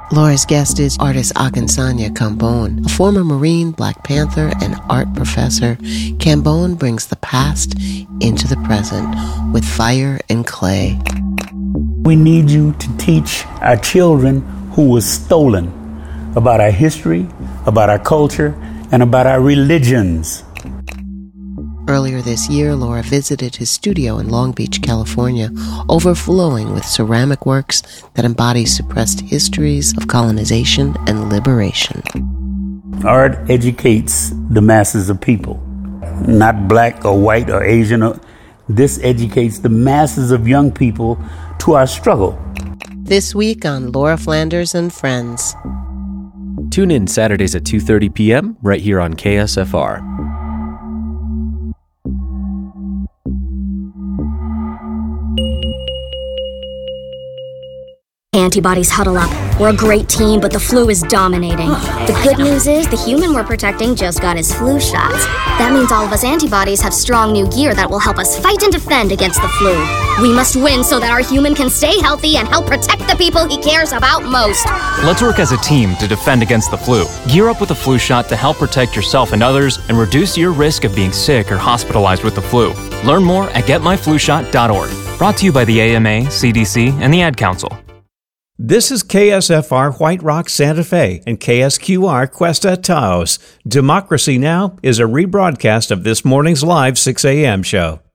Laura's guest is artist Akinsanya Kambone. A former Marine, Black Panther, and art professor, Kambone brings the past into the present with fire and clay. We need you to teach our children who was stolen about our history, about our culture, and about our religions. Earlier this year, Laura visited his studio in Long Beach, California, overflowing with ceramic works that embody suppressed histories of colonization and liberation. Art educates the masses of people, not black or white or Asian. This educates the masses of young people to our struggle. This week on Laura Flanders and Friends. Tune in Saturdays at 2:30 p.m. right here on KSFR. Antibodies huddle up. We're a great team, but the flu is dominating. The good news is the human we're protecting just got his flu shots. That means all of us antibodies have strong new gear that will help us fight and defend against the flu. We must win so that our human can stay healthy and help protect the people he cares about most. Let's work as a team to defend against the flu. Gear up with a flu shot to help protect yourself and others and reduce your risk of being sick or hospitalized with the flu. Learn more at getmyflushot.org. Brought to you by the AMA, CDC, and the Ad Council. This is KSFR White Rock Santa Fe and KSQR Cuesta Taos. Democracy Now! Is a rebroadcast of this morning's live 6 a.m. show.